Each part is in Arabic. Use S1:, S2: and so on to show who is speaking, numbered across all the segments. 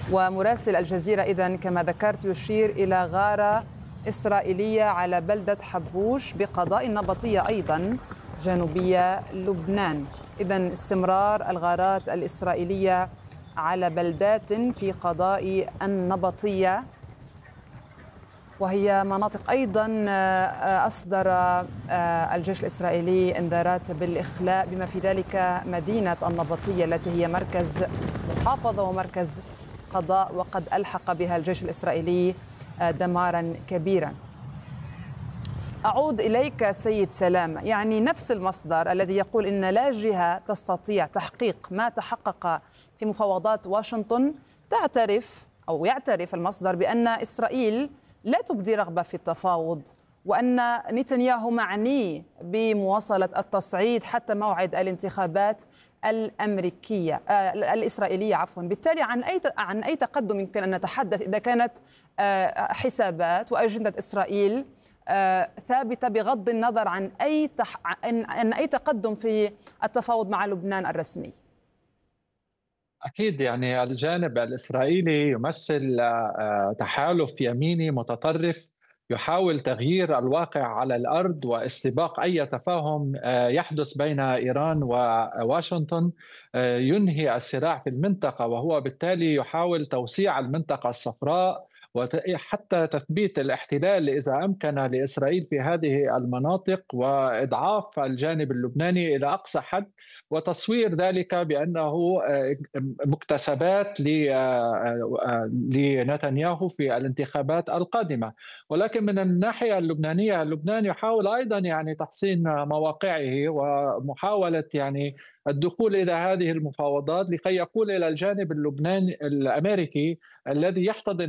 S1: ومراسل الجزيرة إذن كما ذكرت يشير إلى غارة إسرائيلية على بلدة حبوش بقضاء النبطية أيضا جنوبية لبنان. إذن استمرار الغارات الإسرائيلية على بلدات في قضاء النبطية، وهي مناطق أيضا أصدر الجيش الإسرائيلي إنذارات بالإخلاء، بما في ذلك مدينة النبطية التي هي مركز محافظة ومركز قضاء، وقد ألحق بها الجيش الإسرائيلي دمارا كبيرا. أعود إليك سيد سلام، يعني نفس المصدر الذي يقول إن لا جهة تستطيع تحقيق ما تحقق في مفاوضات واشنطن يعترف المصدر بأن إسرائيل لا تبدي رغبة في التفاوض، وأن نتنياهو معني بمواصلة التصعيد حتى موعد الانتخابات الإسرائيلية. بالتالي عن أي تقدم يمكن أن نتحدث إذا كانت حسابات وأجندة إسرائيل ثابتة بغض النظر عن أي تقدم في التفاوض مع لبنان الرسمي؟
S2: أكيد يعني الجانب الإسرائيلي يمثل تحالف يميني متطرف يحاول تغيير الواقع على الأرض واستباق أي تفاهم يحدث بين إيران وواشنطن ينهي الصراع في المنطقة، وهو بالتالي يحاول توسيع المنطقة الصفراء وحتى تثبيت الاحتلال إذا أمكن لإسرائيل في هذه المناطق، وإضعاف الجانب اللبناني إلى أقصى حد، وتصوير ذلك بأنه مكتسبات لنتنياهو في الانتخابات القادمة. ولكن من الناحية اللبنانية، لبنان يحاول أيضا يعني تحسين مواقعه ومحاولة يعني الدخول إلى هذه المفاوضات لكي يقول إلى الجانب اللبناني الأمريكي الذي يحتضن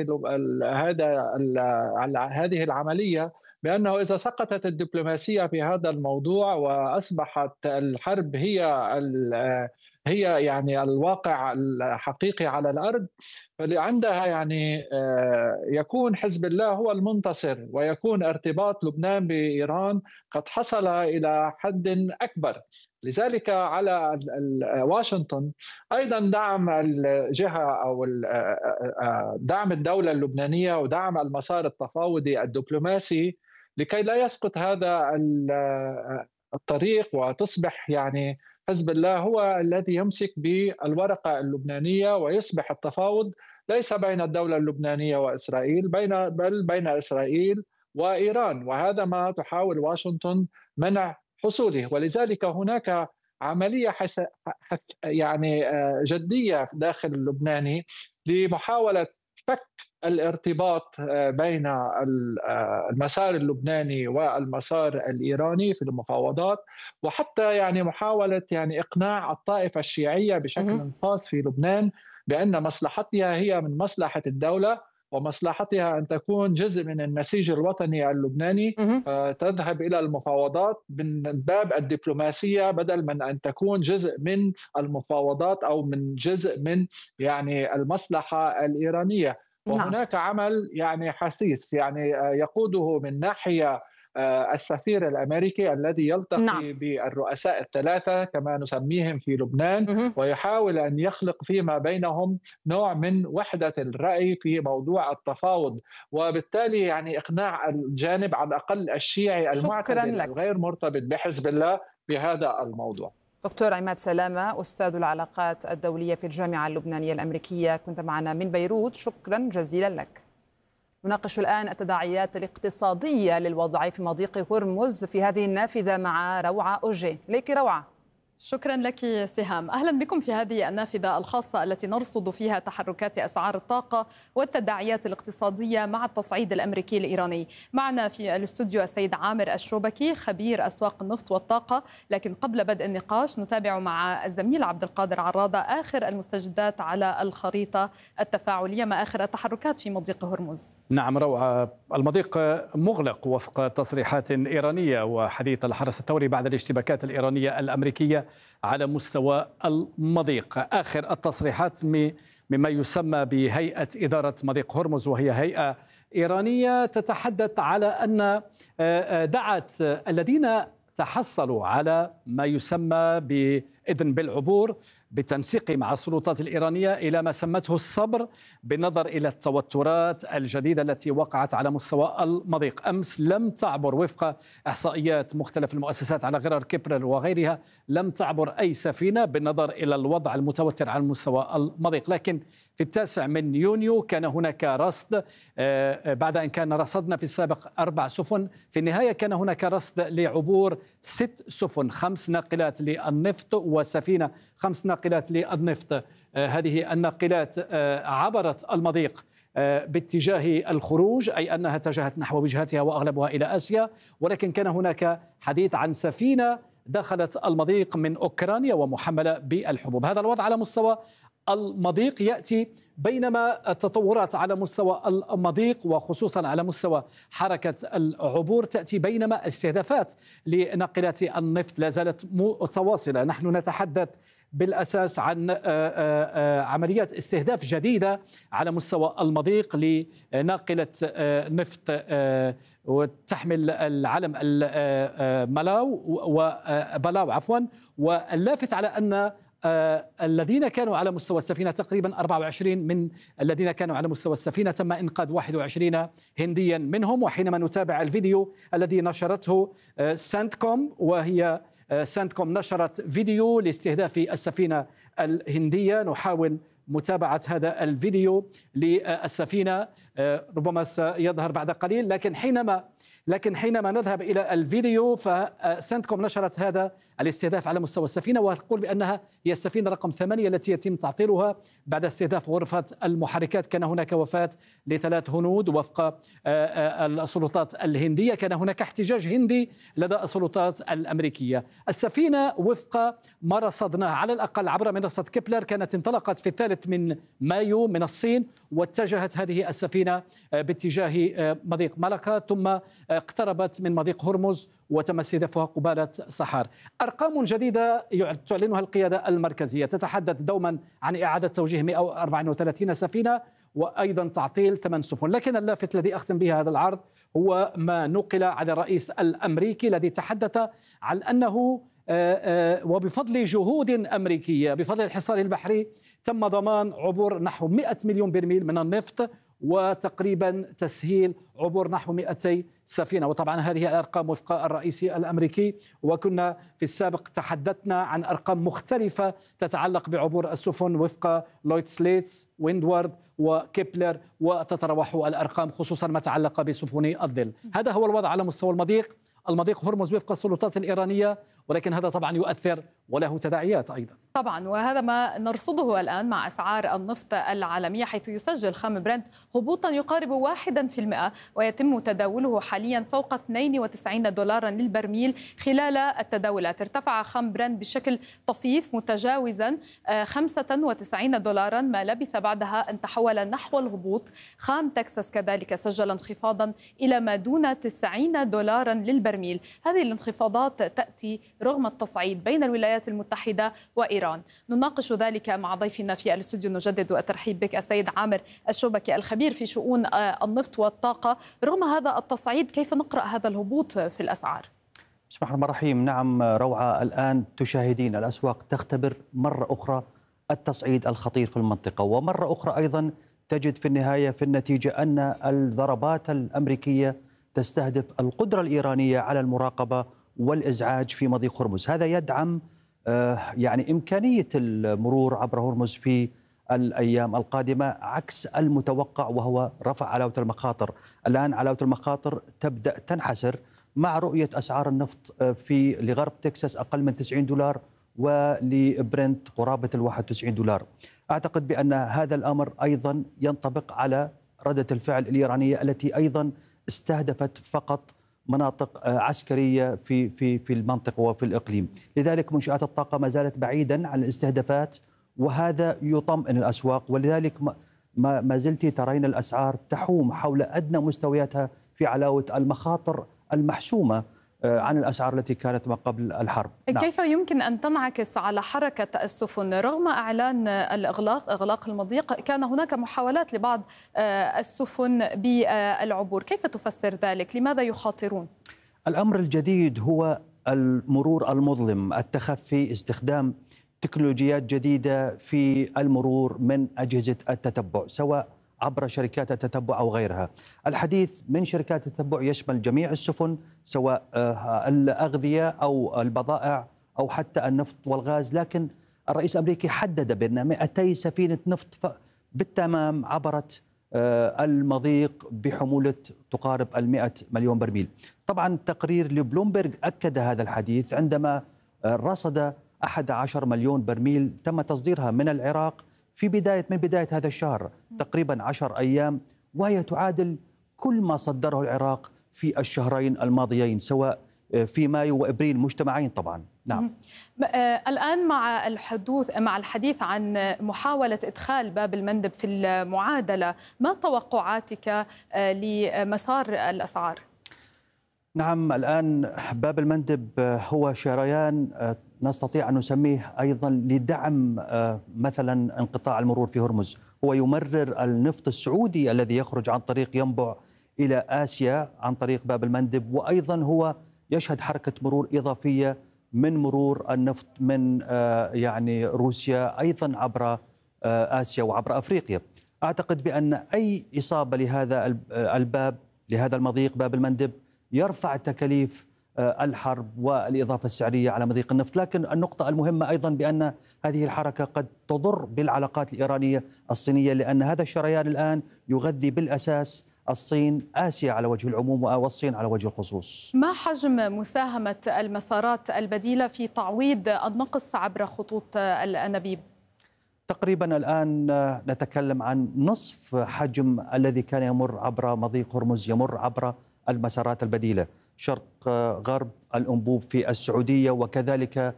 S2: هذه العملية بأنه إذا سقطت الدبلوماسية في هذا الموضوع وأصبحت الحرب هي يعني الواقع الحقيقي على الأرض، فعندها يعني يكون حزب الله هو المنتصر، ويكون ارتباط لبنان بإيران قد حصل إلى حد أكبر. لذلك على واشنطن أيضا دعم الجهة أو دعم الدولة اللبنانية ودعم المسار التفاوضي الدبلوماسي لكي لا يسقط هذا الطريق، وتصبح يعني حزب الله هو الذي يمسك بالورقة اللبنانية، ويصبح التفاوض ليس بين الدولة اللبنانية وإسرائيل بل بين إسرائيل وإيران، وهذا ما تحاول واشنطن منع حصوله. ولذلك هناك عملية يعني جدية داخل اللبناني لمحاولة فك الارتباط بين المسار اللبناني والمسار الإيراني في المفاوضات، وحتى يعني محاولة يعني إقناع الطائفة الشيعية بشكل خاص في لبنان بأن مصلحتها هي من مصلحة الدولة، ومصلحتها أن تكون جزء من النسيج الوطني اللبناني، تذهب إلى المفاوضات من باب الدبلوماسية بدل من أن تكون جزء من المفاوضات أو من جزء من يعني المصلحة الإيرانية. وهناك عمل يعني حسيس يعني يقوده من ناحية السفير الأمريكي الذي يلتقي بالرؤساء الثلاثة كما نسميهم في لبنان، ويحاول أن يخلق فيما بينهم نوع من وحدة الرأي في موضوع التفاوض، وبالتالي يعني إقناع الجانب على الأقل الشيعي المعتدل الغير مرتبط بحزب الله بهذا الموضوع.
S1: دكتور عماد سلامة، أستاذ العلاقات الدولية في الجامعة اللبنانية الأمريكية، كنت معنا من بيروت، شكرا جزيلا لك. نناقش الآن التداعيات الاقتصادية للوضع في مضيق هرمز في هذه النافذة مع روعة أوجي. ليك روعة.
S3: شكرا لك سهام. أهلا بكم في هذه النافذة الخاصة التي نرصد فيها تحركات أسعار الطاقة والتداعيات الاقتصادية مع التصعيد الأمريكي الإيراني. معنا في الاستوديو السيد عامر الشوبكي خبير أسواق النفط والطاقة، لكن قبل بدء النقاش نتابع مع الزميل عبد القادر عراضة آخر المستجدات على الخريطة التفاعلية، ما آخر التحركات في مضيق هرمز.
S4: نعم روعة، المضيق مغلق وفق تصريحات إيرانية وحديث الحرس الثوري بعد الاشتباكات الإيرانية الأمريكية على مستوى المضيق. آخر التصريحات مما يسمى بهيئة إدارة مضيق هرمز، وهي هيئة إيرانية تتحدث على أن دعت الذين تحصلوا على ما يسمى بإذن بالعبور بالتنسيق مع السلطات الإيرانية إلى ما سمته الصبر بالنظر إلى التوترات الجديدة التي وقعت على مستوى المضيق. أمس لم تعبر وفق إحصائيات مختلف المؤسسات على غرار كيبلر وغيرها، لم تعبر أي سفينة بالنظر إلى الوضع المتوتر على مستوى المضيق. لكن في 9 من يونيو كان هناك رصد، بعد أن كان رصدنا في السابق 4 سفن، في النهاية كان هناك رصد لعبور 6 سفن، 5 ناقلات للنفط وسفينة 5 ناقلات للنفط. هذه الناقلات عبرت المضيق باتجاه الخروج، أي أنها اتجهت نحو وجهتها وأغلبها إلى آسيا، ولكن كان هناك حديث عن سفينة دخلت المضيق من أوكرانيا ومحملة بالحبوب. هذا الوضع على مستوى المضيق يأتي بينما التطورات على مستوى المضيق وخصوصا على مستوى حركة العبور تأتي بينما استهدافات لناقلات النفط لا زالت متواصلة. نحن نتحدث بالأساس عن عمليات استهداف جديدة على مستوى المضيق لناقلة نفط وتحمل العلم ملاو وبلاو عفوا. واللافت على أن الذين كانوا على مستوى السفينة تقريبا 24 من الذين كانوا على مستوى السفينة تم إنقاذ 21 هنديا منهم. وحينما نتابع الفيديو الذي نشرته ساندكوم، وهي ساندكوم نشرت فيديو لاستهداف السفينة الهندية، نحاول متابعة هذا الفيديو للسفينة، ربما سيظهر بعد قليل. لكن حينما نذهب إلى الفيديو فساندكوم نشرت هذا الاستهداف على مستوى السفينة، وتقول بأنها هي السفينة رقم 8 التي يتم تعطيلها بعد استهداف غرفة المحركات. كان هناك وفاة ل3 هنود وفق السلطات الهندية، كان هناك احتجاج هندي لدى السلطات الأمريكية. السفينة وفق ما رصدناه على الأقل عبر منصة كيبلر كانت انطلقت في 3 من مايو من الصين، واتجهت هذه السفينة باتجاه مضيق ملكا، ثم اقتربت من مضيق هرمز وتم استهدافها قبالة صحار. أرقام جديدة تعلنها القيادة المركزية تتحدث دوما عن إعادة توجيه 134 سفينة وأيضا تعطيل 8 سفن. لكن اللافت الذي أختم به هذا العرض هو ما نقل عن الرئيس الأمريكي الذي تحدث عن أنه وبفضل جهود أمريكية بفضل الحصار البحري تم ضمان عبور نحو 100 مليون برميل من النفط وتقريبا تسهيل عبور نحو 200 سفينة. وطبعا هذه الأرقام وفق الرئيس الأمريكي، وكنا في السابق تحدثنا عن أرقام مختلفة تتعلق بعبور السفن وفق لويد سليتس ويندوارد وكيبلر، وتتراوح الأرقام خصوصا ما تعلق بسفن الظل. هذا هو الوضع على مستوى المضيق هرمز وفق السلطات الإيرانية، ولكن هذا طبعا يؤثر وله تداعيات أيضا.
S3: طبعا، وهذا ما نرصده الآن مع أسعار النفط العالمية، حيث يسجل خام برنت هبوطا يقارب 1%، ويتم تداوله حاليا فوق 92 دولارا للبرميل خلال التداولات. ارتفع خام برنت بشكل طفيف متجاوزا 95 دولارا، ما لبث بعدها أن تحول نحو الهبوط. خام تكساس كذلك سجل انخفاضا إلى ما دون 90 دولارا للبرميل. هذه الانخفاضات تأتي رغم التصعيد بين الولايات المتحدة وإيران. نناقش ذلك مع ضيفنا في الاستوديو. نجدد الترحيب بك السيد عامر الشوبكي الخبير في شؤون النفط والطاقة. رغم هذا التصعيد كيف نقرأ هذا الهبوط في الأسعار؟
S5: بسم الله الرحمن الرحيم. نعم روعة، الآن تشاهدين الأسواق تختبر مرة أخرى التصعيد الخطير في المنطقة، ومرة أخرى أيضا تجد في النهاية في النتيجة أن الضربات الأمريكية تستهدف القدرة الإيرانية على المراقبة والإزعاج في مضيق هرمز. هذا يدعم يعني إمكانية المرور عبر هرمز في الأيام القادمة عكس المتوقع، وهو رفع علاوة المخاطر. الآن علاوة المخاطر تبدأ تنحسر مع رؤية أسعار النفط في لغرب تكساس أقل من 90 دولار ولبرنت قرابة 91 دولار. أعتقد بأن هذا الأمر أيضا ينطبق على ردة الفعل الإيرانية التي أيضا استهدفت فقط مناطق عسكرية في المنطقة وفي الإقليم. لذلك منشآت الطاقة ما زالت بعيدا عن الاستهدافات، وهذا يطمئن الأسواق، ولذلك ما زلت ترين الأسعار تحوم حول أدنى مستوياتها في علاوة المخاطر المحسومة عن الأسعار التي كانت ما قبل الحرب.
S3: كيف يمكن أن تنعكس على حركة السفن رغم إعلان إغلاق المضيق؟ كان هناك محاولات لبعض السفن بالعبور، كيف تفسر ذلك؟ لماذا يخاطرون؟
S5: الأمر الجديد هو المرور المظلم، التخفي، استخدام تكنولوجيات جديدة في المرور من أجهزة التتبع، سواء عبر شركات التتبع أو غيرها. الحديث من شركات التتبع يشمل جميع السفن، سواء الأغذية أو البضائع أو حتى النفط والغاز، لكن الرئيس الأمريكي حدد بأن 200 سفينة نفط بالتمام عبرت المضيق بحمولة تقارب 100 مليون برميل. طبعا تقرير لبلومبرج أكد هذا الحديث عندما رصد 11 مليون برميل تم تصديرها من العراق من بداية هذا الشهر، تقريبا 10 أيام، وهي تعادل كل ما صدره العراق في الشهرين الماضيين، سواء في مايو وإبريل مجتمعين طبعا. نعم.
S3: الآن مع الحديث عن محاولة إدخال باب المندب في المعادلة، ما توقعاتك لمسار الأسعار؟
S5: نعم، الآن باب المندب هو شريان نستطيع أن نسميه أيضا لدعم مثلا انقطاع المرور في هرمز. هو يمرر النفط السعودي الذي يخرج عن طريق ينبع إلى آسيا عن طريق باب المندب، وأيضا هو يشهد حركة مرور إضافية من مرور النفط من يعني روسيا أيضا عبر آسيا وعبر أفريقيا. أعتقد بأن أي إصابة لهذا الباب، لهذا المضيق باب المندب، يرفع تكاليف الحرب والإضافة السعرية على مضيق النفط. لكن النقطة المهمة أيضا بأن هذه الحركة قد تضر بالعلاقات الإيرانية الصينية، لأن هذا الشريان الآن يغذي بالأساس الصين، آسيا على وجه العموم والصين على وجه الخصوص.
S3: ما حجم مساهمة المسارات البديلة في تعويض النقص عبر خطوط الأنابيب؟
S5: تقريبا الآن نتكلم عن نصف حجم الذي كان يمر عبر مضيق هرمز يمر عبر المسارات البديلة، شرق غرب الأنبوب في السعودية، وكذلك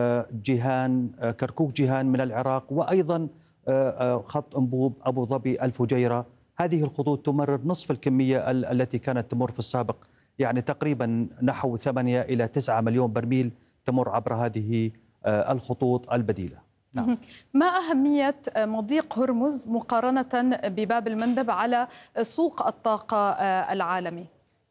S5: جيهان كركوك جيهان من العراق، وأيضا خط أنبوب أبو ظبي الفجيرة. هذه الخطوط تمرر نصف الكمية التي كانت تمر في السابق، يعني تقريبا نحو 8 إلى 9 مليون برميل تمر عبر هذه الخطوط البديلة.
S3: نعم. ما أهمية مضيق هرمز مقارنة بباب المندب على سوق الطاقة العالمي؟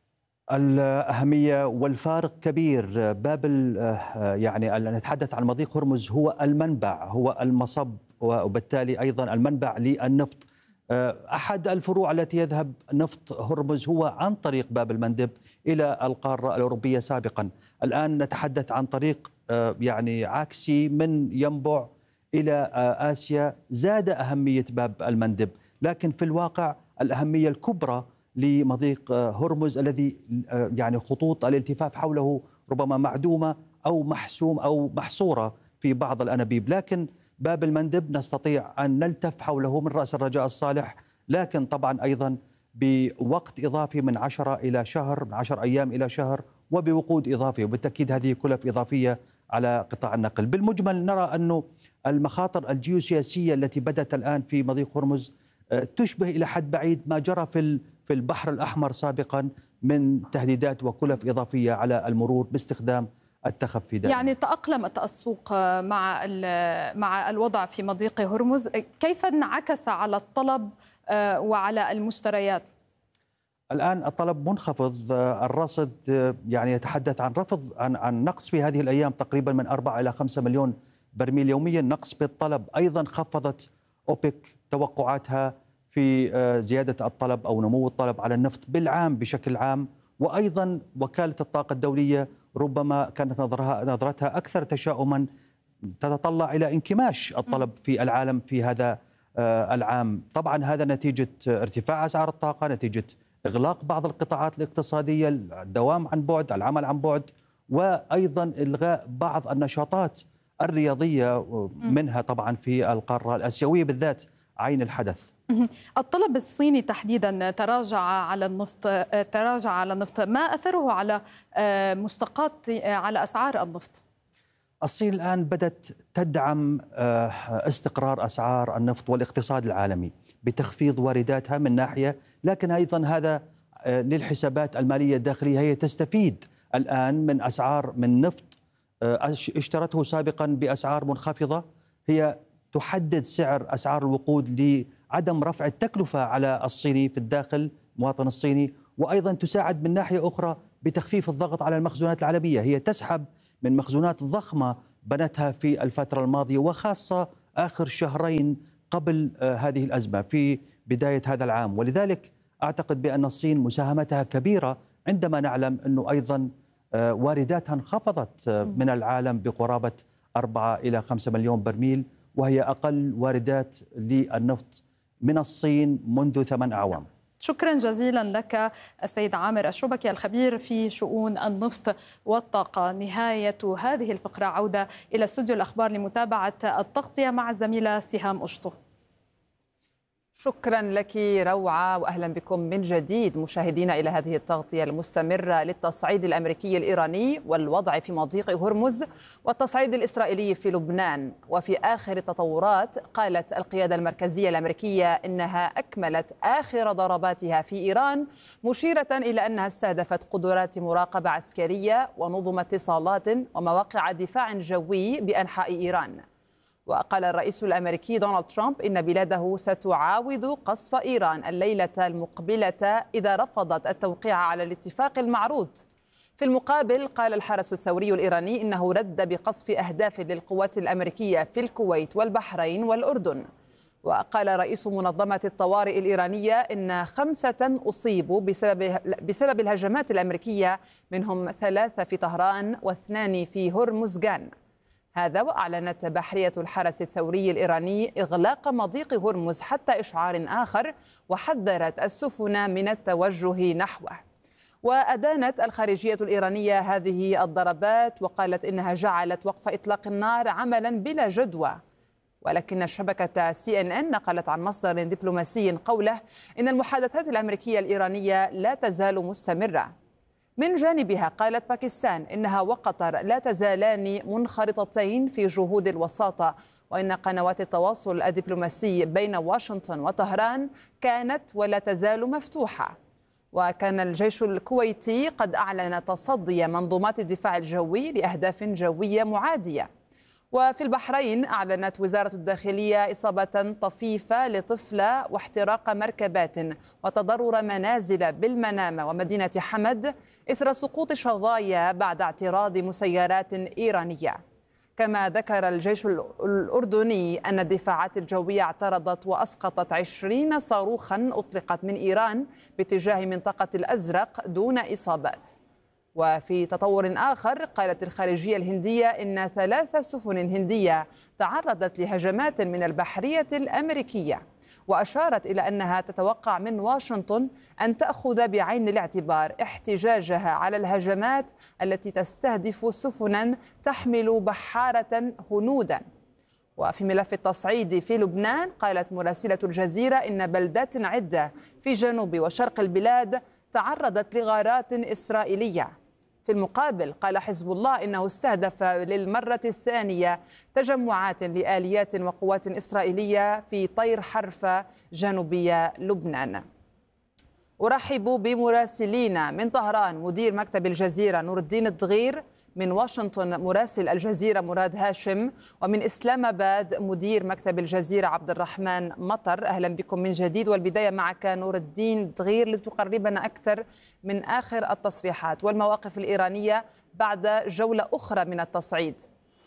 S5: الأهمية والفارق كبير. باب يعني نتحدث عن مضيق هرمز هو المنبع، هو المصب، وبالتالي أيضا المنبع للنفط. أحد الفروع التي يذهب نفط هرمز هو عن طريق باب المندب إلى القارة الأوروبية سابقا. الآن نتحدث عن طريق يعني عكسي من ينبع إلى آسيا. زاد أهمية باب المندب، لكن في الواقع الأهمية الكبرى لمضيق هرمز الذي يعني خطوط الالتفاف حوله ربما معدومة أو محصورة في بعض الأنابيب، لكن باب المندب نستطيع أن نلتف حوله من رأس الرجاء الصالح، لكن طبعا أيضا بوقت إضافي من 10 إلى شهر، من 10 أيام إلى شهر، وبوقود إضافي، وبالتأكيد هذه كلف إضافية على قطاع النقل. بالمجمل نرى أنه المخاطر الجيوسياسية التي بدأت الآن في مضيق هرمز تشبه إلى حد بعيد ما جرى في البحر الأحمر سابقا من تهديدات وكلف إضافية على المرور باستخدام التخفي دائما.
S3: يعني تأقلمت السوق مع الوضع في مضيق هرمز، كيف انعكس على الطلب وعلى المشتريات؟
S5: الآن الطلب منخفض، الرصد يعني يتحدث عن رفض عن نقص في هذه الأيام تقريبا من 4 إلى 5 مليون برميل يوميا نقص بالطلب. أيضا خفضت أوبك توقعاتها في زيادة الطلب أو نمو الطلب على النفط بالعام بشكل عام، وأيضا وكالة الطاقة الدولية ربما كانت نظرتها أكثر تشاؤما، تتطلع إلى انكماش الطلب في العالم في هذا العام. طبعا هذا نتيجة ارتفاع أسعار الطاقة، نتيجة إغلاق بعض القطاعات الاقتصادية، الدوام عن بعد، العمل عن بعد، وأيضا إلغاء بعض النشاطات الرياضية منها طبعا في القارة الآسيوية بالذات عين الحدث.
S3: الطلب الصيني تحديدا تراجع على النفط، ما أثره على مشتقات على أسعار النفط؟
S5: الصين الآن بدأت تدعم استقرار أسعار النفط والاقتصاد العالمي بتخفيض وارداتها من ناحية، لكن أيضا هذا للحسابات المالية الداخلية. هي تستفيد الآن من أسعار من نفط اشترته سابقا بأسعار منخفضة، هي تحدد سعر أسعار الوقود لعدم رفع التكلفة على الصيني في الداخل، المواطن الصيني، وأيضا تساعد من ناحية أخرى بتخفيف الضغط على المخزونات العالمية. هي تسحب من مخزونات ضخمة بنتها في الفترة الماضية، وخاصة آخر شهرين قبل هذه الأزمة في بداية هذا العام. ولذلك أعتقد بأن الصين مساهمتها كبيرة، عندما نعلم أنه أيضا وارداتها انخفضت من العالم بقرابة 4 إلى 5 مليون برميل، وهي أقل واردات للنفط من الصين منذ 8 أعوام.
S3: شكرا جزيلا لك السيد عامر الشبكي الخبير في شؤون النفط والطاقة. نهاية هذه الفقرة، عودة إلى استوديو الأخبار لمتابعة التغطية مع الزميلة سهام أشطو.
S1: شكرا لك روعة، وأهلا بكم من جديد مشاهدينا إلى هذه التغطية المستمرة للتصعيد الأمريكي الإيراني والوضع في مضيق هرمز والتصعيد الإسرائيلي في لبنان. وفي آخر التطورات قالت القيادة المركزية الأمريكية إنها أكملت آخر ضرباتها في إيران، مشيرة إلى أنها استهدفت قدرات مراقبة عسكرية ونظم اتصالات ومواقع دفاع جوي بأنحاء إيران. وقال الرئيس الأمريكي دونالد ترامب إن بلاده ستعاود قصف إيران الليلة المقبلة إذا رفضت التوقيع على الاتفاق المعروض. في المقابل قال الحرس الثوري الإيراني إنه رد بقصف أهداف للقوات الأمريكية في الكويت والبحرين والأردن. وقال رئيس منظمة الطوارئ الإيرانية إن 5 أصيبوا بسبب الهجمات الأمريكية، منهم 3 في طهران و2 في هرمزغان. هذا وأعلنت بحرية الحرس الثوري الإيراني إغلاق مضيق هرمز حتى إشعار آخر، وحذرت السفن من التوجه نحوه. وأدانت الخارجية الإيرانية هذه الضربات وقالت إنها جعلت وقف إطلاق النار عملا بلا جدوى. ولكن شبكة CNN نقلت عن مصدر دبلوماسي قوله إن المحادثات الأمريكية الإيرانية لا تزال مستمرة. من جانبها قالت باكستان إنها وقطر لا تزالان منخرطتين في جهود الوساطة، وإن قنوات التواصل الدبلوماسي بين واشنطن وطهران كانت ولا تزال مفتوحة. وكان الجيش الكويتي قد أعلن تصدي منظومات الدفاع الجوي لأهداف جوية معادية. وفي البحرين أعلنت وزارة الداخلية إصابة طفيفة لطفلة واحتراق مركبات وتضرر منازل بالمنامة ومدينة حمد إثر سقوط شظايا بعد اعتراض مسيرات إيرانية. كما ذكر الجيش الأردني أن الدفاعات الجوية اعترضت وأسقطت 20 صاروخا أطلقت من إيران باتجاه منطقة الأزرق دون إصابات. وفي تطور آخر قالت الخارجية الهندية إن 3 سفن هندية تعرضت لهجمات من البحرية الأمريكية، وأشارت إلى أنها تتوقع من واشنطن أن تأخذ بعين الاعتبار احتجاجها على الهجمات التي تستهدف سفنا تحمل بحارة هنودا. وفي ملف التصعيد في لبنان قالت مراسلة الجزيرة إن بلدات عدة في جنوب وشرق البلاد تعرضت لغارات إسرائيلية. في المقابل قال حزب الله إنه استهدف للمرة الثانية تجمعات لآليات وقوات إسرائيلية في طير حرفة جنوبية لبنان. أرحب بمراسلينا من طهران مدير مكتب الجزيرة نور الدين الدغير، من واشنطن مراسل الجزيرة مراد هاشم، ومن إسلام آباد مدير مكتب الجزيرة عبد الرحمن مطر. أهلا بكم من جديد، والبداية معك نور الدين دغير لتقربنا أكثر من آخر التصريحات والمواقف الإيرانية بعد جولة أخرى من التصعيد.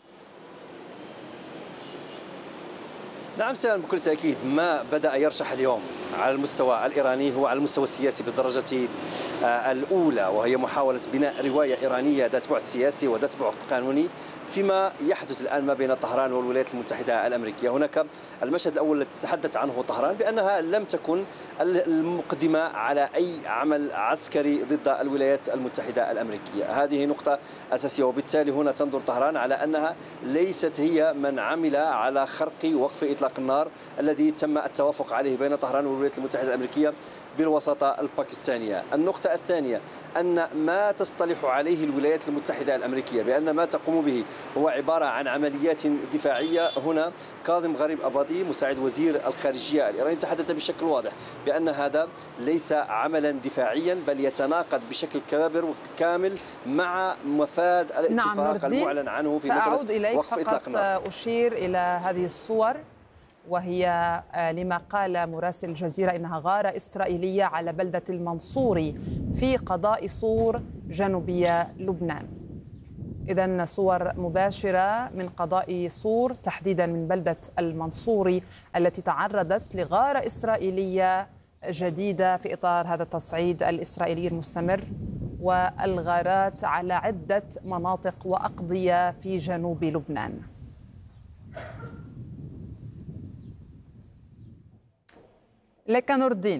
S6: نعم سام، بكل تأكيد ما بدأ يرشح اليوم على المستوى الإيراني هو على المستوى السياسي بالدرجة الأولى، وهي محاولة بناء رواية إيرانية ذات بعد سياسي وذات بعد قانوني فيما يحدث الآن ما بين طهران والولايات المتحدة الأمريكية. هناك المشهد الأول الذي تحدث عنه طهران بأنها لم تكن المقدمة على أي عمل عسكري ضد الولايات المتحدة الأمريكية. هذه نقطة أساسية، وبالتالي هنا تنظر طهران على أنها ليست هي من عمل على خرق وقف إطلاق النار الذي تم التوافق عليه بين طهران والولايات المتحدة الأمريكية بالوساطة الباكستانية. النقطة الثانية أن ما تصطلح عليه الولايات المتحدة الأمريكية بأن ما تقوم به هو عبارة عن عمليات دفاعية. هنا كاظم غريب أباضي مساعد وزير الخارجية الإيراني تحدث بشكل واضح بأن هذا ليس عملا دفاعيا بل يتناقض بشكل كامل مع مفاد الاتفاق المعلن عنه في مسألة وقف إطلاق النار.
S1: فقط أشير إلى هذه الصور، وهي لما قال مراسل الجزيرة إنها غارة إسرائيلية على بلدة المنصوري في قضاء صور جنوبية لبنان. إذن صور مباشرة من قضاء صور تحديدا من بلدة المنصوري التي تعرضت لغارة إسرائيلية جديدة في إطار هذا التصعيد الإسرائيلي المستمر والغارات على عدة مناطق وأقضية في جنوب لبنان. لك نور الدين.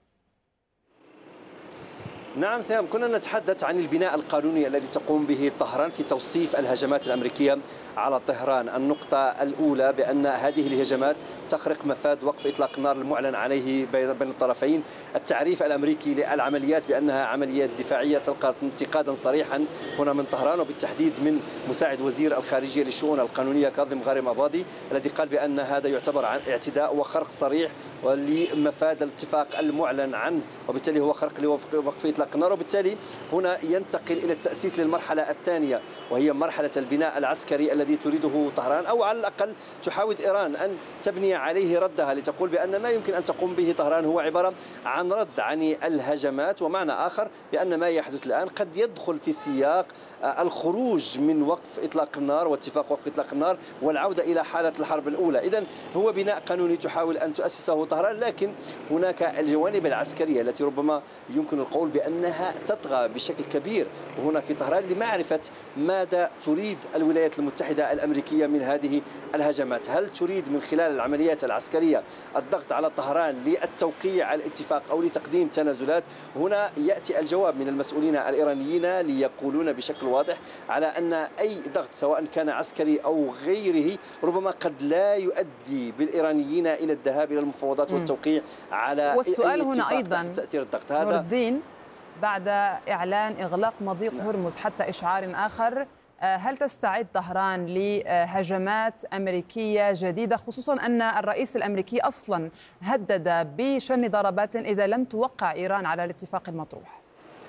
S6: نعم سهام، كنا نتحدث عن البناء القانوني الذي تقوم به طهران في توصيف الهجمات الأمريكية على طهران. النقطة الأولى بأن هذه الهجمات تخرق مفاد وقف إطلاق النار المعلن عليه بين الطرفين. التعريف الأمريكي للعمليات بأنها عمليات دفاعية تلقى انتقادا صريحا هنا من طهران، وبالتحديد من مساعد وزير الخارجية للشؤون القانونية كاظم غارم أباضي الذي قال بأن هذا يعتبر عن اعتداء وخرق صريح لمفاد الاتفاق المعلن عنه، وبالتالي هو خرق لوقف إطلاق النار. وبالتالي هنا ينتقل إلى التأسيس للمرحلة الثانية وهي مرحلة البناء العسكري الذي تريده طهران، أو على الأقل تحاول إيران أن تبني عليه ردها لتقول بأن ما يمكن أن تقوم به طهران هو عبارة عن رد عن الهجمات، ومعنى آخر بأن ما يحدث الآن قد يدخل في سياق الخروج من وقف إطلاق النار واتفاق وقف إطلاق النار والعودة إلى حالة الحرب الأولى. إذن هو بناء قانوني تحاول أن تؤسسه طهران، لكن هناك الجوانب العسكرية التي ربما يمكن القول بأنها تطغى بشكل كبير هنا في طهران لمعرفة ماذا تريد الولايات المتحدة الأمريكية من هذه الهجمات. هل تريد من خلال العمليات العسكرية الضغط على طهران للتوقيع على الاتفاق أو لتقديم تنازلات؟ هنا يأتي الجواب من المسؤولين الإيرانيين ليقولون بشكل واضح على أن أي ضغط سواء كان عسكري أو غيره ربما قد لا يؤدي بالإيرانيين إلى الذهاب إلى المفاوضات والتوقيع على
S1: والسؤال
S6: أي
S1: هنا أيضا
S6: تأثير الضغط
S1: نور
S6: هذا.
S1: الدين، بعد إعلان إغلاق مضيق هرمز حتى إشعار آخر، هل تستعد طهران لهجمات أمريكية جديدة، خصوصا أن الرئيس الأمريكي أصلا هدد بشن ضربات إذا لم توقع إيران على الاتفاق المطروح؟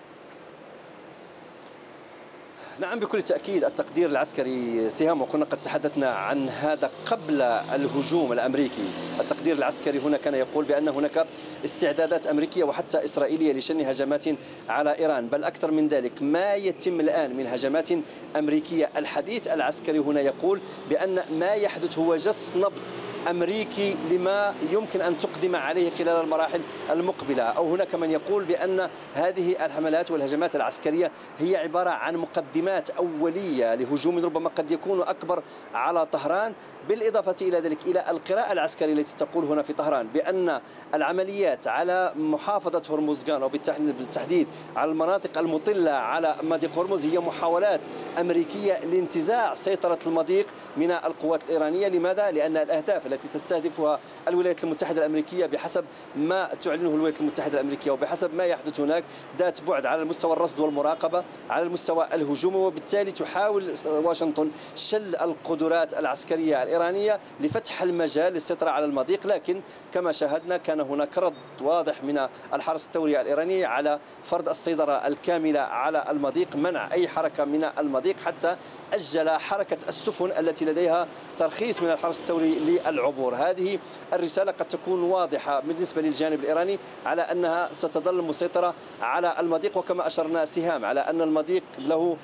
S6: نعم بكل تأكيد التقدير العسكري سهام، وكنا قد تحدثنا عن هذا قبل الهجوم الأمريكي. التقدير العسكري هنا كان يقول بأن هناك استعدادات أمريكية وحتى إسرائيلية لشن هجمات على إيران، بل أكثر من ذلك ما يتم الآن من هجمات أمريكية. الحديث العسكري هنا يقول بأن ما يحدث هو جس نبض أمريكي لما يمكن أن تقدم عليه خلال المراحل المقبلة، أو هناك من يقول بأن هذه الحملات والهجمات العسكرية هي عبارة عن مقدمات أولية لهجوم ربما قد يكون أكبر على طهران. بالإضافة إلى ذلك إلى القراءة العسكرية التي تقول هنا في طهران بأن العمليات على محافظة هرمزغان وبالتحديد على المناطق المطلة على مضيق هرمز هي محاولات أمريكية لانتزاع سيطرة المضيق من القوات الإيرانية. لماذا؟ لأن الأهداف التي تستهدفها الولايات المتحدة الأمريكية بحسب ما تعلنه الولايات المتحدة الأمريكية وبحسب ما يحدث هناك ذات بعد على المستوى الرصد والمراقبة على المستوى الهجومي، وبالتالي تحاول واشنطن شل القدرات العسكرية الإيرانية لفتح المجال للسيطرة على المضيق. لكن كما شاهدنا كان هناك رد واضح من الحرس الثوري الإيراني على فرض السيطرة الكاملة على المضيق، منع أي حركة من المضيق، حتى أجل حركة السفن التي لديها ترخيص من الحرس الثوري للعبور. هذه الرسالة قد تكون واضحة بالنسبة للجانب الإيراني على أنها ستظل مسيطرة على المضيق، وكما أشرنا سهام على أن المضيق له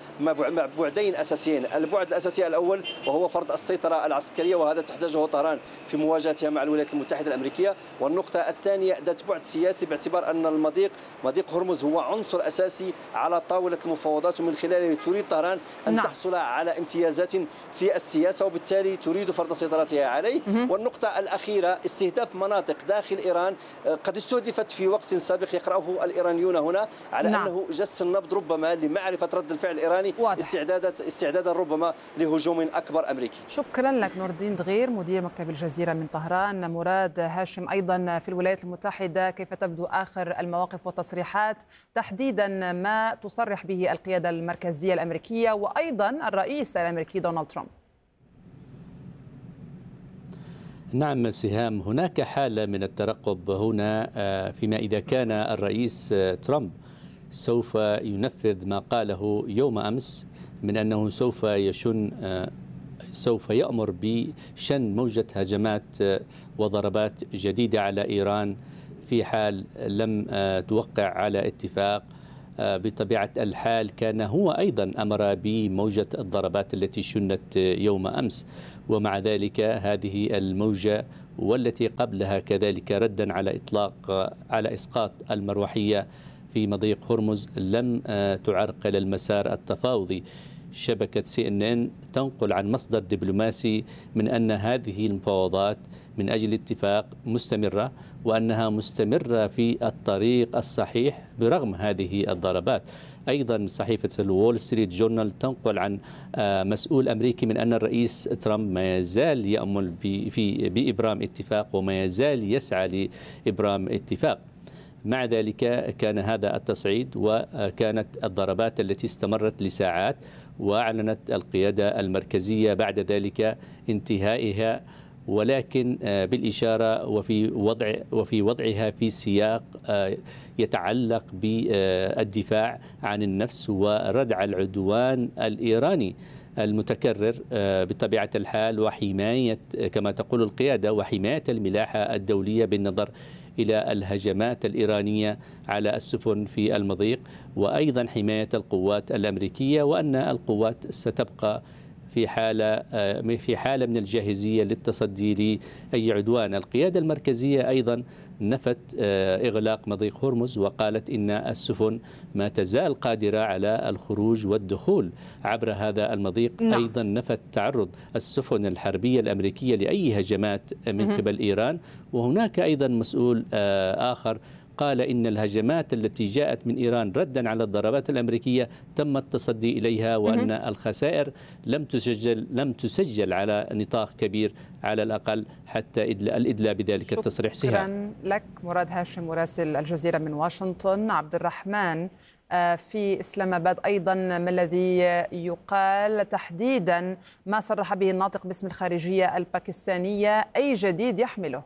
S6: بعدين أساسيين. البعد الأساسي الأول وهو فرض السيطرة العسكرية، وهذا تحتاجه طهران في مواجهتها مع الولايات المتحدة الأمريكية. والنقطة الثانية ذات بعد سياسي باعتبار أن مضيق هرمز هو عنصر أساسي على طاولة المفاوضات، ومن خلاله تريد طهران أن تحصل على امتيازات في السياسة، وبالتالي تريد فرض سيطرتها عليه. والنقطة الأخيرة استهداف مناطق داخل إيران قد استهدفت في وقت سابق يقرأه الإيرانيون هنا على أنه جس النبض ربما لمعرفة رد الفعل الإيراني استعدادا ربما لهجوم أكبر أمريكي.
S1: شكرا لك نور الدين دغير مدير مكتب الجزيرة من طهران. مراد هاشم أيضا في الولايات المتحدة، كيف تبدو آخر المواقف والتصريحات تحديدا ما تصرح به القيادة المركزية الأمريكية وأيضا الرئيس الأمريكي دونالد ترامب؟
S7: نعم سهام، هناك حالة من الترقب هنا فيما إذا كان الرئيس ترامب سوف ينفذ ما قاله يوم أمس من أنه سوف يأمر بشن موجة هجمات وضربات جديدة على إيران في حال لم توقع على اتفاق بطبيعة الحال كان هو أيضا أمر بموجة الضربات التي شنت يوم أمس، ومع ذلك هذه الموجة والتي قبلها كذلك ردا على إسقاط المروحية في مضيق هرمز لم تعرقل المسار التفاوضي. شبكة CNN تنقل عن مصدر دبلوماسي من أن هذه المفاوضات من أجل اتفاق مستمرة، وأنها مستمرة في الطريق الصحيح برغم هذه الضربات. أيضا صحيفة الوول ستريت جورنال تنقل عن مسؤول أمريكي من أن الرئيس ترامب ما يزال يأمل بإبرام اتفاق وما يزال يسعى لإبرام اتفاق. مع ذلك كان هذا التصعيد وكانت الضربات التي استمرت لساعات، وأعلنت القيادة المركزية بعد ذلك انتهائها، ولكن بالإشارة وفي وضعها في سياق يتعلق بالدفاع عن النفس وردع العدوان الإيراني المتكرر بطبيعة الحال، وحماية كما تقول القيادة وحماية الملاحة الدولية بالنظر إلى الهجمات الإيرانية على السفن في المضيق، وأيضا حماية القوات الأمريكية، وأن القوات ستبقى في حالة من الجاهزية للتصدي لأي عدوان. القيادة المركزية أيضا نفت إغلاق مضيق هرمز، وقالت إن السفن ما تزال قادرة على الخروج والدخول عبر هذا المضيق. أيضا نفت تعرض السفن الحربية الأمريكية لأي هجمات من قبل إيران. وهناك أيضا مسؤول آخر قال إن الهجمات التي جاءت من إيران ردا على الضربات الأمريكية تم التصدي إليها، وأن الخسائر لم تسجل على نطاق كبير على الأقل حتى الإدلاء بذلك التصريح.
S1: شكرا لك مراد هاشم مراسل الجزيرة من واشنطن. عبد الرحمن، في إسلام آباد أيضا ما الذي يقال تحديدا ما صرح به الناطق باسم الخارجية الباكستانية؟ أي جديد يحمله؟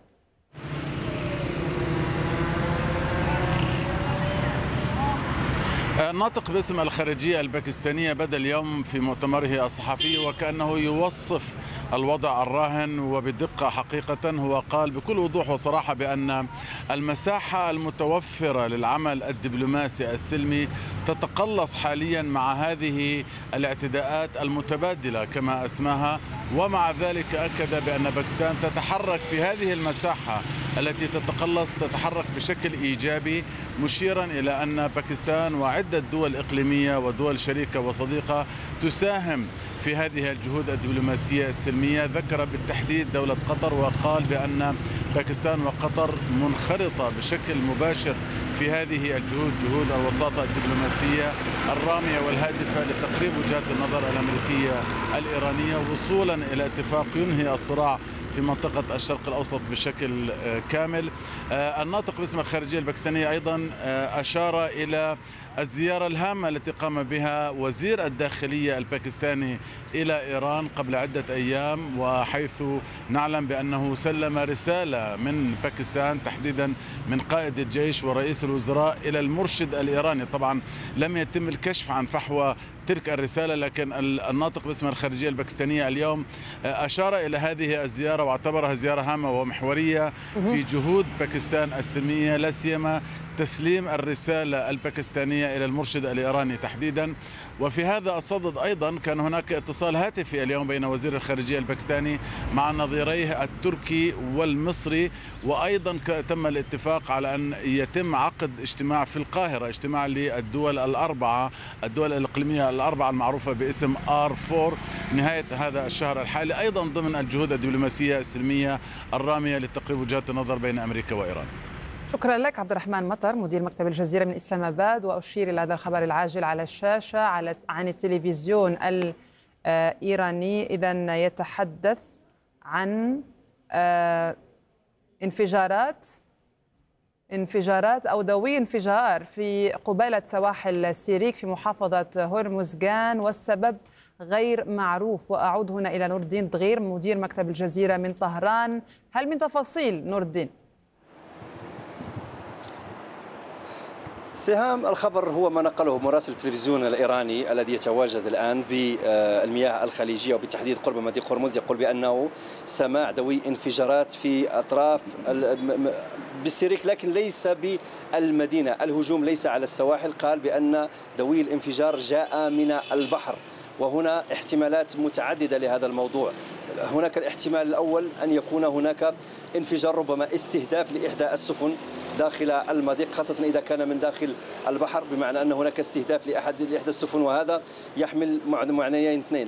S8: الناطق باسم الخارجية الباكستانية بدأ اليوم في مؤتمره الصحفي وكأنه يوصف الوضع الراهن وبدقة. حقيقة هو قال بكل وضوح وصراحة بأن المساحة المتوفرة للعمل الدبلوماسي السلمي تتقلص حاليا مع هذه الاعتداءات المتبادلة كما أسماها، ومع ذلك أكد بأن باكستان تتحرك في هذه المساحة التي تتقلص تتحرك بشكل إيجابي، مشيرا إلى أن باكستان وعدة دول إقليمية ودول شريكة وصديقة تساهم في هذه الجهود الدبلوماسية السلمية. ذكر بالتحديد دولة قطر وقال بأن باكستان وقطر منخرطة بشكل مباشر في هذه الجهود، جهود الوساطة الدبلوماسية الرامية والهادفة لتقريب وجهات النظر الأمريكية الإيرانية وصولا إلى اتفاق ينهي الصراع في منطقة الشرق الأوسط بشكل كامل. الناطق باسم الخارجية الباكستانية أيضا أشار إلى الزيارة الهامة التي قام بها وزير الداخلية الباكستاني إلى إيران قبل عدة أيام، وحيث نعلم بأنه سلم رسالة من باكستان تحديدا من قائد الجيش ورئيس الوزراء إلى المرشد الإيراني. طبعا لم يتم الكشف عن فحوى تلك الرسالة، لكن الناطق باسم الخارجية الباكستانية اليوم أشار إلى هذه الزيارة واعتبرها زيارة هامة ومحورية في جهود باكستان السلمية، لا سيما تسليم الرسالة الباكستانية إلى المرشد الإيراني تحديدا. وفي هذا الصدد أيضا كان هناك اتصال هاتفي اليوم بين وزير الخارجية الباكستاني مع نظيريه التركي والمصري، وأيضا تم الاتفاق على أن يتم عقد اجتماع في القاهرة، اجتماع للدول الأربعة، الدول الإقليمية الأربعة المعروفة باسم R4 نهاية هذا الشهر الحالي، أيضا ضمن الجهود الدبلوماسية السلمية الرامية لتقريب وجهات النظر بين أمريكا وإيران.
S1: شكرا لك عبد الرحمن مطر مدير مكتب الجزيرة من إسلام آباد. وأشير إلى هذا الخبر العاجل على الشاشة عن التلفزيون الإيراني، إذن يتحدث عن انفجارات أو دوي انفجار في قبالة سواحل سيريك في محافظة هرمزغان والسبب غير معروف. وأعود هنا إلى نور الدين دغير مدير مكتب الجزيرة من طهران. هل من تفاصيل نور الدين؟
S6: سهام، الخبر هو ما نقله مراسل التلفزيون الإيراني الذي يتواجد الآن بالمياه الخليجية وبالتحديد قرب مضيق هرمز، يقول بأنه سماع دوي انفجارات في أطراف بالسيريك لكن ليس بالمدينة، الهجوم ليس على السواحل. قال بأن دوي الانفجار جاء من البحر، وهنا احتمالات متعددة لهذا الموضوع. هناك الاحتمال الأول أن يكون هناك انفجار، ربما استهداف لإحدى السفن داخل المضيق، خاصة إذا كان من داخل البحر، بمعنى أن هناك استهداف لإحدى السفن، وهذا يحمل معنيين اثنين.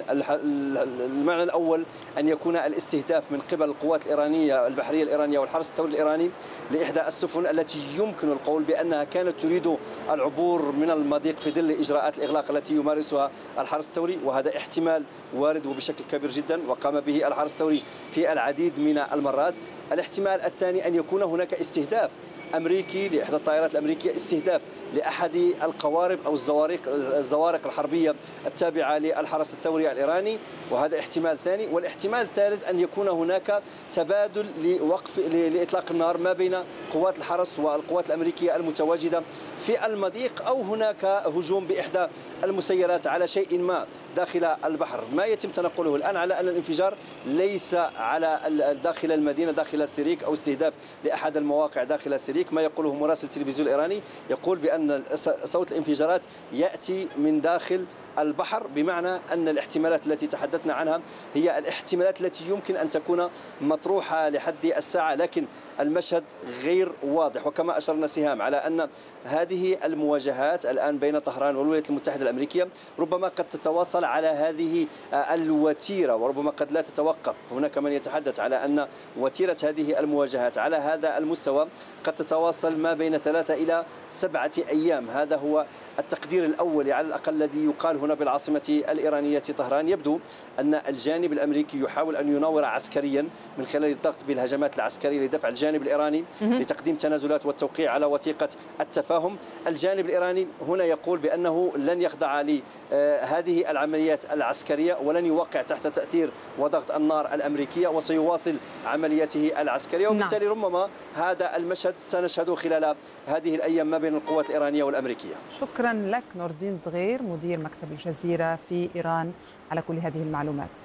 S6: المعنى الأول أن يكون الاستهداف من قبل القوات الإيرانية البحرية الإيرانية والحرس الثوري الإيراني لإحدى السفن التي يمكن القول بأنها كانت تريد العبور من المضيق في ظل إجراءات الإغلاق التي يمارسها الحرس الثوري، وهذا احتمال وارد وبشكل كبير جدا وقام به الحرس الثوري في العديد من المرات. الاحتمال الثاني أن يكون هناك استهداف أمريكي لإحدى الطائرات الأمريكية، استهداف لأحد القوارب أو الزوارق الحربية التابعة للحرس الثوري الإيراني، وهذا احتمال ثاني. والاحتمال الثالث أن يكون هناك تبادل لإطلاق النار ما بين قوات الحرس والقوات الأمريكية المتواجدة في المضيق، أو هناك هجوم بإحدى المسيرات على شيء ما داخل البحر. ما يتم تنقله الآن على أن الانفجار ليس على داخل المدينة داخل السيريك أو استهداف لأحد المواقع داخل السيريك. ما يقوله مراسل التلفزيون الإيراني يقول بأن صوت الانفجارات يأتي من داخل البحر، بمعنى أن الاحتمالات التي تحدثنا عنها هي الاحتمالات التي يمكن أن تكون مطروحة لحد الساعة، لكن المشهد غير واضح. وكما أشرنا سهام على أن هذه المواجهات الآن بين طهران والولايات المتحدة الأمريكية ربما قد تتواصل على هذه الوتيرة وربما قد لا تتوقف. هناك من يتحدث على أن وتيرة هذه المواجهات على هذا المستوى قد تتواصل ما بين 3 إلى 7 أيام. هذا هو التقدير الأول على الأقل الذي يقال هنا بالعاصمة الإيرانية طهران. يبدو أن الجانب الأمريكي يحاول أن يناور عسكريا من خلال الضغط بالهجمات العسكرية لدفع الجانب الإيراني لتقديم تنازلات والتوقيع على وثيقة التفاهم. الجانب الإيراني هنا يقول بأنه لن يخضع لهذه العمليات العسكرية ولن يوقع تحت تأثير وضغط النار الأمريكية، وسيواصل عملياته العسكرية. وبالتالي ربما هذا المشهد سنشهده خلال هذه الأيام ما بين القوات الإيرانية والأمريكية.
S1: شكرا لك نور الدين دغير مدير مكتب الجزيرة في إيران على كل هذه المعلومات.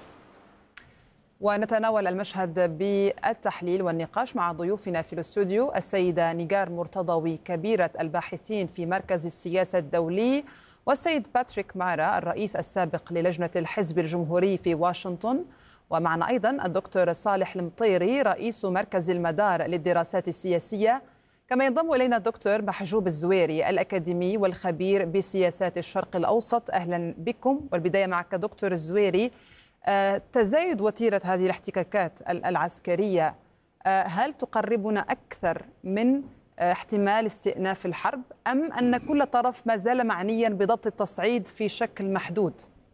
S1: ونتناول المشهد بالتحليل والنقاش مع ضيوفنا في الاستوديو السيدة نيغار مرتضوي كبيرة الباحثين في مركز السياسة الدولي، والسيد باتريك مارا الرئيس السابق للجنة الحزب الجمهوري في واشنطن، ومعنا أيضا الدكتور صالح المطيري رئيس مركز المدار للدراسات السياسية. كما ينضم إلينا الدكتور محجوب الزويري الأكاديمي والخبير بسياسات الشرق الأوسط. أهلا بكم. والبداية معك دكتور الزويري، تزايد وتيرة هذه الاحتكاكات العسكرية هل تقربنا أكثر من احتمال استئناف الحرب، أم أن كل طرف ما زال معنيا بضبط التصعيد في شكل محدود؟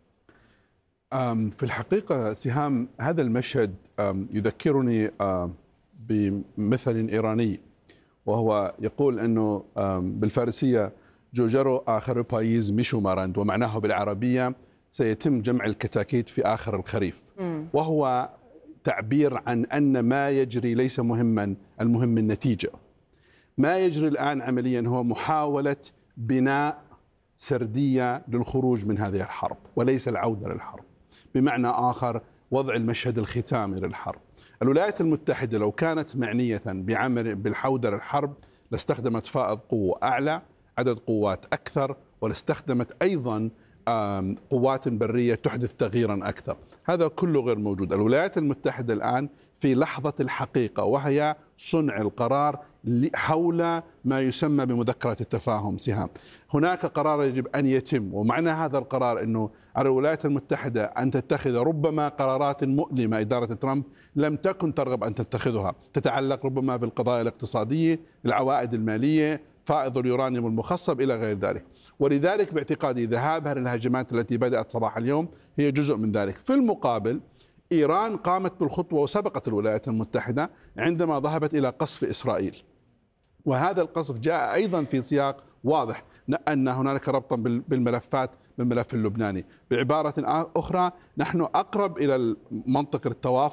S9: في الحقيقة سهام، هذا المشهد يذكرني بمثل إيراني، وهو يقول أنه بالفارسية جوجرو آخر بايز مشو ماراند، ومعناه بالعربية سيتم جمع الكتاكيت في آخر الخريف. وهو تعبير عن أن ما يجري ليس مهما، المهم النتيجة. ما يجري الآن عمليا هو محاولة بناء سردية للخروج من هذه الحرب وليس العودة للحرب، بمعنى آخر وضع المشهد الختامي للحرب. الولايات المتحدة لو كانت معنية بعمل بالحودة للحرب لاستخدمت فائض قوة أعلى، عدد قوات أكثر، ولاستخدمت أيضا قوات برية تحدث تغييرا أكثر. هذا كله غير موجود. الولايات المتحدة الآن في لحظة الحقيقة، وهي صنع القرار حول ما يسمى بمذكرة التفاهم سهام. هناك قرار يجب أن يتم، ومعنى هذا القرار أنه على الولايات المتحدة أن تتخذ ربما قرارات مؤلمة. إدارة ترامب لم تكن ترغب أن تتخذها، تتعلق ربما بالقضايا الاقتصادية، العوائد المالية، فائض اليورانيوم المخصب إلى غير ذلك. ولذلك باعتقادي ذهابها للهجمات التي بدأت صباح اليوم هي جزء من ذلك. في المقابل إيران قامت بالخطوة وسبقت الولايات المتحدة عندما ذهبت إلى قصف إسرائيل، وهذا القصف جاء أيضا في سياق واضح أن هناك ربطا بالملفات بالملف اللبناني. بعبارة أخرى، نحن أقرب إلى منطق التوافق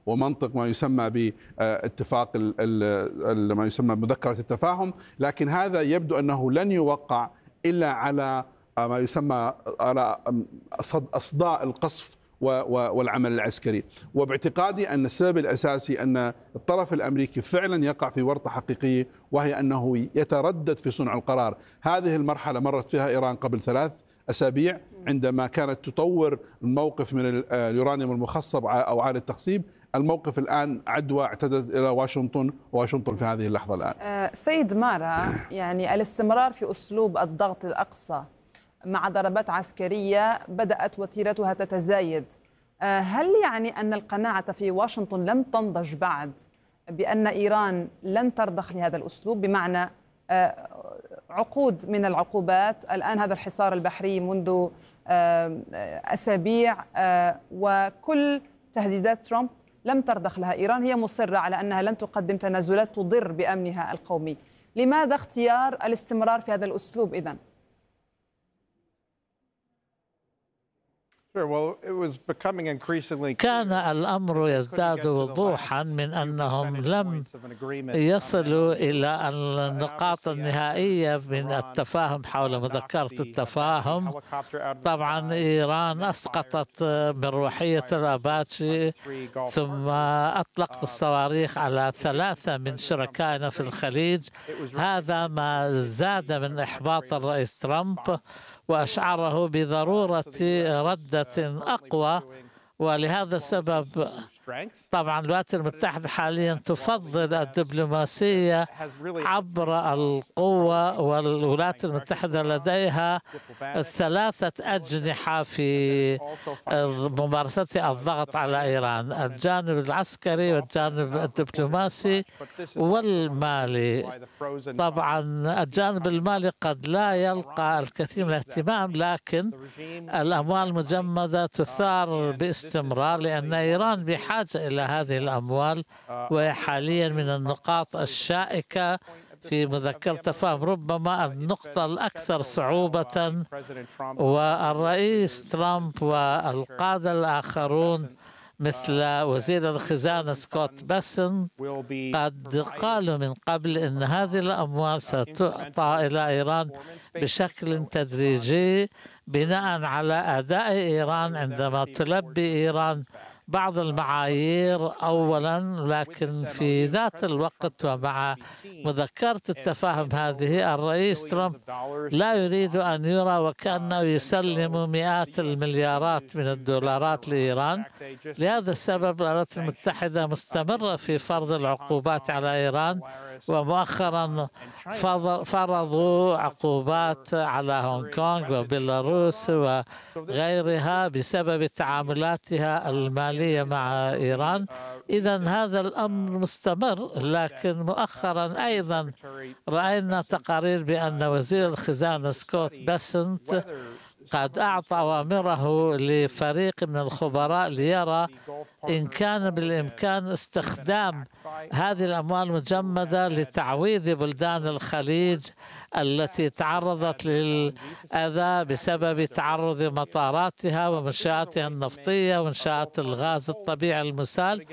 S9: ومنطق ما يسمى باتفاق ما يسمى مذكرة التفاهم، لكن هذا يبدو أنه لن يوقع إلا على ما يسمى على أصداء القصف والعمل العسكري. وباعتقادي أن السبب الأساسي أن الطرف الأمريكي فعلا يقع في ورطة حقيقية، وهي أنه يتردد في صنع القرار. هذه المرحلة مرت فيها إيران قبل 3 أسابيع عندما كانت تطور الموقف من اليورانيوم المخصب أو عالي التخصيب. الموقف الآن عدوى اعتدت إلى واشنطن في هذه اللحظة الآن.
S1: سيد مارا، يعني الاستمرار في أسلوب الضغط الأقصى مع ضربات عسكرية بدأت وتيرتها تتزايد، هل يعني أن القناعة في واشنطن لم تنضج بعد بأن إيران لن ترضخ لهذا الأسلوب؟ بمعنى عقود من العقوبات، الآن هذا الحصار البحري منذ أسابيع، وكل تهديدات ترامب لم ترضخ لها إيران، هي مصرة على أنها لن تقدم تنازلات تضر بأمنها القومي. لماذا اختيار الاستمرار في هذا الأسلوب إذن؟
S10: كان الأمر يزداد وضوحا من أنهم لم يصلوا إلى النقاط النهائية من التفاهم حول مذكرة التفاهم. طبعا إيران أسقطت مروحية الأباتشي، ثم أطلقت الصواريخ على 3 من شركائنا في الخليج. هذا ما زاد من إحباط الرئيس ترامب وأشعره بضرورة ردة أقوى، ولهذا السبب طبعا الولايات المتحدة حاليا تفضل الدبلوماسية عبر القوة، والولايات المتحدة لديها 3 أجنحة في ممارسة الضغط على إيران: الجانب العسكري والجانب الدبلوماسي والمالي. طبعا الجانب المالي قد لا يلقى الكثير من الاهتمام، لكن الأموال المجمدة تثار باستمرار لأن إيران بحاجة إلى هذه الأموال، وهي حاليا من النقاط الشائكة في مذكرة التفاهم، ربما النقطة الأكثر صعوبة. والرئيس ترامب والقادة الآخرون مثل وزير الخزانة سكوت بيسنت قد قالوا من قبل أن هذه الأموال ستعطى إلى إيران بشكل تدريجي بناء على أداء إيران عندما تلبي إيران بعض المعايير أولا، لكن في ذات الوقت ومع مذكرة التفاهم هذه الرئيس ترامب لا يريد أن يرى وكأنه يسلم مئات المليارات من الدولارات لإيران. لهذا السبب الولايات المتحدة مستمرة في فرض العقوبات على إيران، ومؤخرا فرضوا عقوبات على هونغ كونغ وبيلاروس وغيرها بسبب تعاملاتها المالية مع إيران. إذن هذا الأمر مستمر، لكن مؤخرا أيضا رأينا تقارير بأن وزير الخزانة سكوت بيسنت قد أعطى أوامره لفريق من الخبراء ليرى إن كان بالإمكان استخدام هذه الأموال المجمدة لتعويض بلدان الخليج التي تعرضت للأذى بسبب تعرض مطاراتها ومنشآتها النفطية ومنشآت الغاز الطبيعي المسال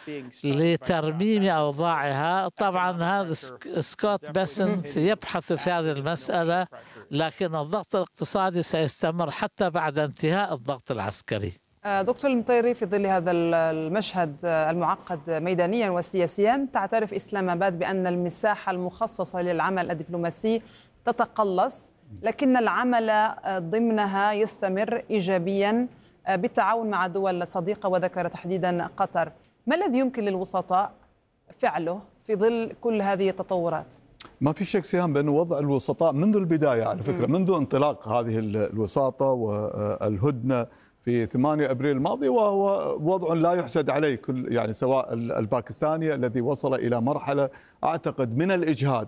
S10: لترميم أوضاعها. طبعا هذا سكوت بيسنت يبحث في هذه المسألة، لكن الضغط الاقتصادي سيستمر حتى بعد انتهاء الضغط العسكري.
S1: دكتور المطيري، في ظل هذا المشهد المعقد ميدانيا وسياسيا، تعترف إسلام آباد بأن المساحة المخصصة للعمل الدبلوماسي تتقلص، لكن العمل ضمنها يستمر إيجابيا بالتعاون مع دول صديقة، وذكر تحديدا قطر. ما الذي يمكن للوسطاء فعله في ظل كل هذه التطورات؟
S11: ما في شك سهام بأن وضع الوسطاء منذ البداية على فكرة، منذ انطلاق هذه الوساطة والهدنة في 8 أبريل الماضي، وهو وضع لا يحسد عليه، كل يعني سواء الباكستاني الذي وصل إلى مرحلة أعتقد من الإجهاد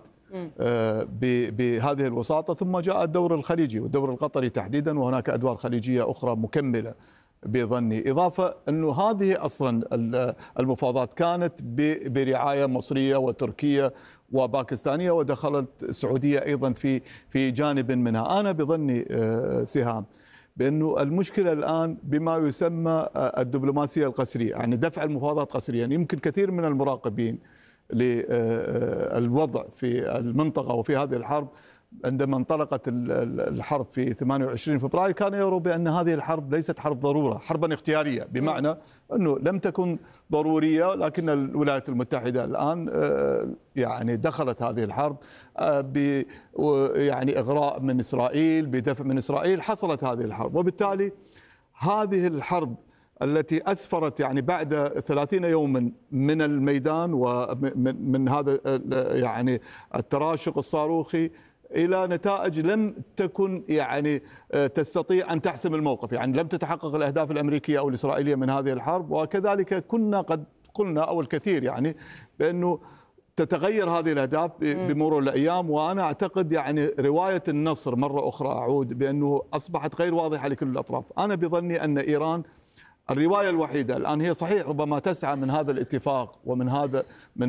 S11: بهذه الوساطة، ثم جاء الدور الخليجي والدور القطري تحديدا، وهناك أدوار خليجية أخرى مكملة بظني. إضافة أنه هذه أصلا المفاوضات كانت برعاية مصرية وتركية وباكستانية، ودخلت السعودية أيضا في جانب منها. أنا بظني سهام بأنه المشكلة الآن بما يسمى الدبلوماسية القسرية، يعني دفع المفاوضات قسريا. يعني يمكن كثير من المراقبين للوضع في المنطقة وفي هذه الحرب عندما انطلقت الحرب في 28 فبراير كان يروا بأن هذه الحرب ليست حرب ضرورة، حربا اختيارية، بمعنى أنه لم تكن ضرورية، لكن الولايات المتحدة الآن يعني دخلت هذه الحرب يعني إغراء من إسرائيل، بدفع من إسرائيل حصلت هذه الحرب. وبالتالي هذه الحرب التي أسفرت يعني بعد 30 يوما من الميدان ومن هذا يعني التراشق الصاروخي إلى نتائج لم تكن يعني تستطيع أن تحسم الموقف، يعني لم تتحقق الأهداف الأمريكية أو الإسرائيلية من هذه الحرب. وكذلك كنا قد قلنا أو الكثير يعني بأنه تتغير هذه الأهداف بمرور الأيام. وأنا أعتقد يعني رواية النصر مرة أخرى أعود بأنه أصبحت غير واضحة لكل الأطراف. أنا بظني أن إيران الرواية الوحيدة الآن هي صحيح ربما تسعى من هذا الاتفاق ومن هذا